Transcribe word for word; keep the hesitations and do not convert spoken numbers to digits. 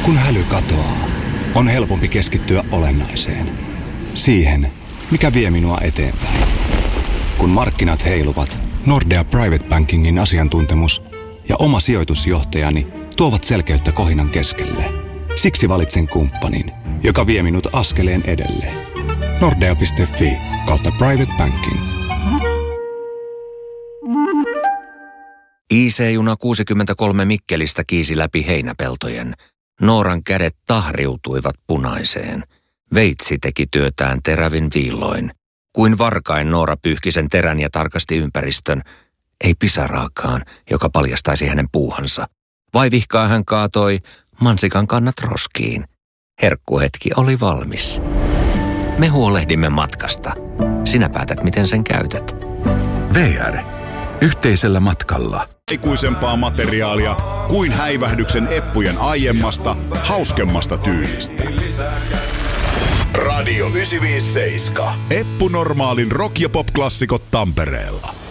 Kun häly katoaa, on helpompi keskittyä olennaiseen. Siihen, mikä vie minua eteenpäin. Kun markkinat heiluvat, Nordea Private Bankingin asiantuntemus ja oma sijoitusjohtajani tuovat selkeyttä kohinan keskelle. Siksi valitsen kumppanin, joka vie minut askeleen edelle. Nordea piste fi kautta private banking. I C-juna kuusikymmentäkolme Mikkelistä kiisi läpi heinäpeltojen. Nooran kädet tahriutuivat punaiseen. Veitsi teki työtään terävin viilloin. Kuin varkain Noora pyyhki sen terän ja tarkasti ympäristön. Ei pisaraakaan, joka paljastaisi hänen puuhansa. Vaivihkaa hän kaatoi mansikan kannat roskiin. Herkkuhetki oli valmis. Me huolehdimme matkasta. Sinä päätät, miten sen käytät. V R. Yhteisellä matkalla. Aikuisempaa materiaalia kuin häivähdyksen eppujen aiemmasta, hauskemmasta tyylistä. Radio yhdeksänsataaviisikymmentäseitsemän. Eppu Normaalin rock- ja pop-klassikot Tampereella.